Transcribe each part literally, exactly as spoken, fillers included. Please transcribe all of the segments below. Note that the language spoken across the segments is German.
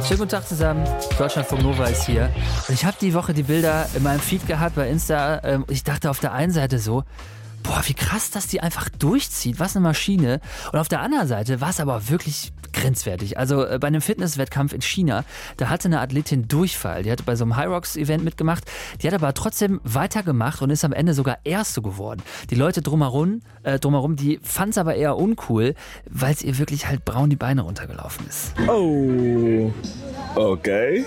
Schönen guten Tag zusammen, Deutschlandfunk Nova ist hier. Und ich habe die Woche die Bilder in meinem Feed gehabt bei Insta. Ähm, ich dachte auf der einen Seite so, boah, wie krass, dass die einfach durchzieht, was eine Maschine. Und auf der anderen Seite war es aber wirklich grenzwertig. Also äh, bei einem Fitnesswettkampf in China, da hatte eine Athletin Durchfall. Die hatte bei so einem Hyrox-Event mitgemacht. Die hat aber trotzdem weitergemacht und ist am Ende sogar Erste geworden. Die Leute drumherum, äh, drumherum die fanden es aber eher uncool, weil es ihr wirklich halt braun die Beine runtergelaufen ist. Oh, okay.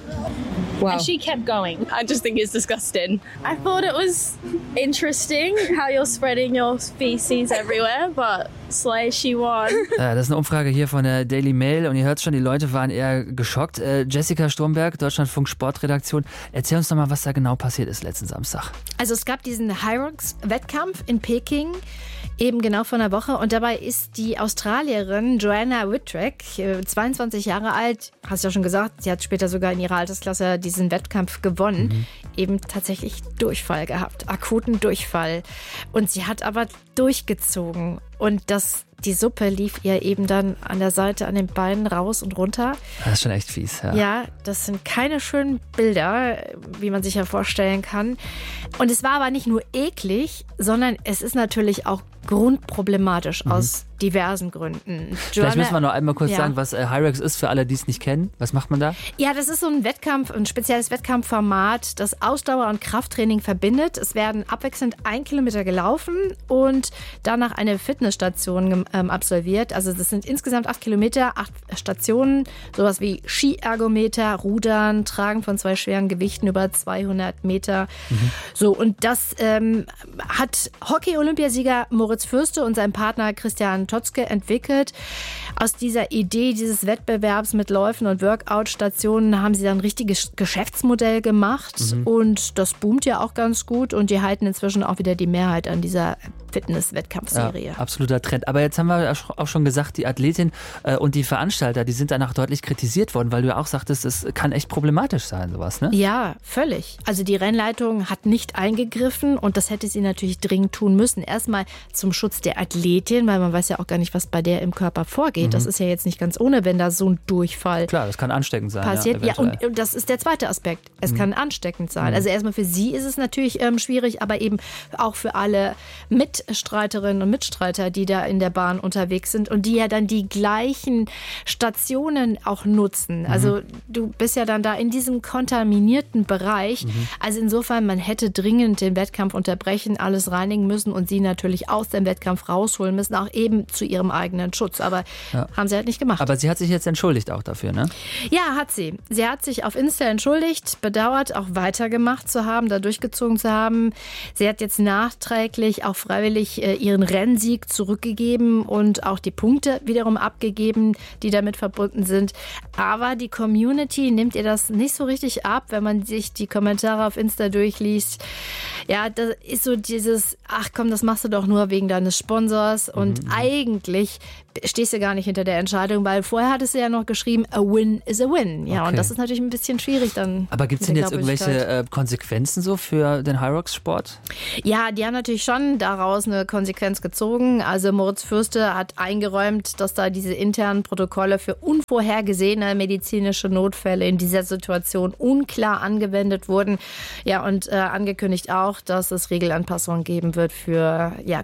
Wow. And she kept going. I just think it's disgusting. I thought it was interesting how you're spreading your feces everywhere, but slay, she won. Ja, das ist eine Umfrage hier von der Daily Mail und ihr hört schon, die Leute waren eher geschockt. Äh, Jessica Sturmberg, Deutschlandfunk Sportredaktion, erzähl uns doch mal, was da genau passiert ist letzten Samstag. Also es gab diesen Hyrox-Wettkampf in Peking, eben genau vor einer Woche. Und dabei ist die Australierin Joanna Whittrack, zweiundzwanzig Jahre alt, hast du ja schon gesagt, sie hat später sogar in ihrer Altersklasse diesen Wettkampf gewonnen, mhm. eben tatsächlich Durchfall gehabt, akuten Durchfall. Und sie hat aber durchgezogen. Und das, die Suppe lief ihr eben dann an der Seite, an den Beinen raus und runter. Das ist schon echt fies, ja. Ja, das sind keine schönen Bilder, wie man sich ja vorstellen kann. Und es war aber nicht nur eklig, sondern es ist natürlich auch grundproblematisch mhm. aus diversen Gründen. Joanna, Vielleicht müssen wir noch einmal kurz ja. sagen, was äh, Hyrox ist, für alle, die es nicht kennen. Was macht man da? Ja, das ist so ein Wettkampf, ein spezielles Wettkampfformat, das Ausdauer- und Krafttraining verbindet. Es werden abwechselnd ein Kilometer gelaufen und danach eine Fitnessstation ähm, absolviert. Also das sind insgesamt acht Kilometer, acht Stationen, sowas wie Skiergometer, Rudern, Tragen von zwei schweren Gewichten über zweihundert Meter. Mhm. So, und das ähm, hat Hockey-Olympiasieger Moritz Fürste und sein Partner Christian Totzke entwickelt. Aus dieser Idee dieses Wettbewerbs mit Läufen und Workout-Stationen haben sie dann ein richtiges Geschäftsmodell gemacht mhm. und das boomt ja auch ganz gut und die halten inzwischen auch wieder die Mehrheit an dieser Fitness-Wettkampfserie. Ja, absoluter Trend. Aber jetzt haben wir auch schon gesagt, die Athletin äh, und die Veranstalter, die sind danach deutlich kritisiert worden, weil du ja auch sagtest, es kann echt problematisch sein, sowas, ne? Ja, völlig. Also die Rennleitung hat nicht eingegriffen und das hätte sie natürlich dringend tun müssen. Erstmal zum Schutz der Athletin, weil man weiß ja auch gar nicht, was bei der im Körper vorgeht. Mhm. Das ist ja jetzt nicht ganz ohne, wenn da so ein Durchfall Klar, das kann ansteckend sein. passiert. Ja, ja, und, und das ist der zweite Aspekt. Es mhm. kann ansteckend sein. Mhm. Also erstmal für sie ist es natürlich ähm, schwierig, aber eben auch für alle Mitstreiterinnen und Mitstreiter, die da in der Bahn unterwegs sind und die ja dann die gleichen Stationen auch nutzen. Mhm. Also du bist ja dann da in diesem kontaminierten Bereich. Mhm. Also insofern, man hätte dringend den Wettkampf unterbrechen, alles reinigen müssen und sie natürlich aus dem Wettkampf rausholen müssen, auch eben zu ihrem eigenen Schutz. Aber ja. haben sie halt nicht gemacht. Aber sie hat sich jetzt entschuldigt auch dafür, ne? Ja, hat sie. Sie hat sich auf Insta entschuldigt, bedauert, auch weitergemacht zu haben, da durchgezogen zu haben. Sie hat jetzt nachträglich auch freiwillig äh, ihren Rennsieg zurückgegeben und auch die Punkte wiederum abgegeben, die damit verbunden sind. Aber die Community nimmt ihr das nicht so richtig ab, wenn man sich die Kommentare auf Insta durchliest. Ja, das ist so dieses, ach komm, das machst du doch nur wegen deines Sponsors. Und mhm. eigentlich stehst du gar nicht hinter der Entscheidung, weil vorher hattest du ja noch geschrieben, a win is a win. Ja, okay. Und das ist natürlich ein bisschen schwierig dann. Aber gibt es denn jetzt irgendwelche äh, Konsequenzen so für den Hyrox-Sport? Ja, die haben natürlich schon daraus eine Konsequenz gezogen. Also Moritz Fürste hat eingeräumt, dass da diese internen Protokolle für unvorhergesehene medizinische Notfälle in dieser Situation unklar angewendet wurden. Ja, und äh, angekündigt auch, dass es Regelanpassungen geben wird für ja,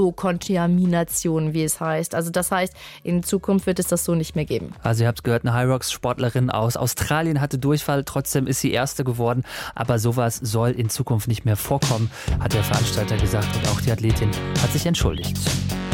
Biokontamination, wie es heißt. Also das heißt, in Zukunft wird es das so nicht mehr geben. Also ihr habt gehört, eine Hyrox-Sportlerin aus Australien hatte Durchfall, trotzdem ist sie Erste geworden. Aber sowas soll in Zukunft nicht mehr vorkommen, hat der Veranstalter gesagt und auch die Athletin hat sich entschuldigt.